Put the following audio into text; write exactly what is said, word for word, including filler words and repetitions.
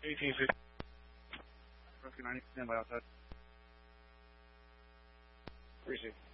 eighteen fifty. Rescue ninety, stand by outside. Receive.